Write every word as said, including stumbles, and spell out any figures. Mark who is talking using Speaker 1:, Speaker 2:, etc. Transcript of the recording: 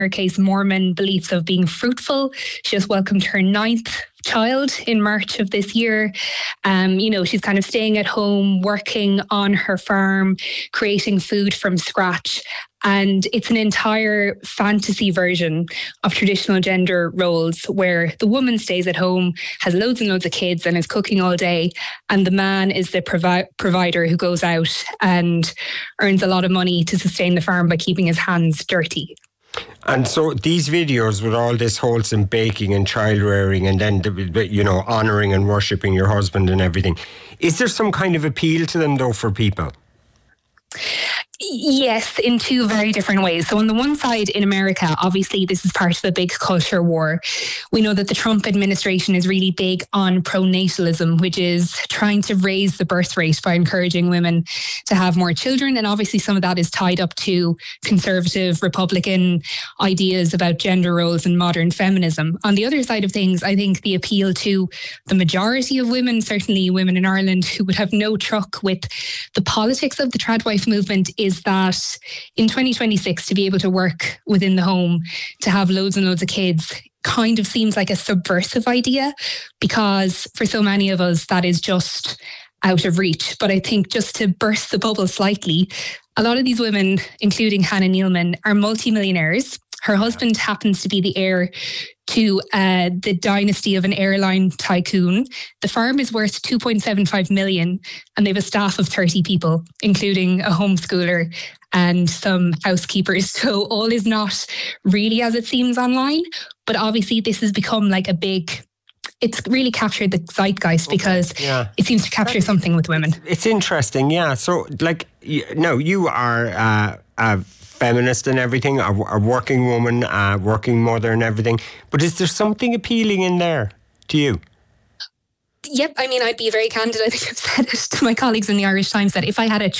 Speaker 1: her case, Mormon beliefs of being fruitful. She just welcomed her ninth child in March of this year. Um, you know, she's kind of staying at home, working on her farm, creating food from scratch. And it's an entire fantasy version of traditional gender roles where the woman stays at home, has loads and loads of kids and is cooking all day. And the man is the provi- provider who goes out and earns a lot of money to sustain the farm by keeping his hands dirty.
Speaker 2: And so these videos with all this wholesome baking and child rearing and then, the, you know, honouring and worshipping your husband and everything, is there some kind of appeal to them though for people?
Speaker 1: Yes, in two very different ways. So on the one side, in America, obviously this is part of a big culture war. We know that the Trump administration is really big on pronatalism, which is trying to raise the birth rate by encouraging women to have more children. And obviously some of that is tied up to conservative Republican ideas about gender roles and modern feminism. On the other side of things, I think the appeal to the majority of women, certainly women in Ireland who would have no truck with the politics of the tradwife movement, is that in twenty twenty-six, to be able to work within the home, to have loads and loads of kids, kind of seems like a subversive idea, because for so many of us, that is just out of reach. But I think just to burst the bubble slightly, a lot of these women, including Hannah Neilman, are multimillionaires. Her husband happens to be the heir to uh, the dynasty of an airline tycoon. The farm is worth two point seven five million and they have a staff of thirty people, including a homeschooler and some housekeepers. So all is not really as it seems online. But obviously this has become like a big... It's really captured the zeitgeist because okay, yeah. it seems to capture That's, something with women.
Speaker 2: It's, it's interesting, yeah. So, like, no, you are uh, a feminist and everything, a, a working woman, a working mother and everything. But is there something appealing in there to you?
Speaker 1: Yep, I mean, I'd be very candid. I think I've said it to my colleagues in the Irish Times that if I had a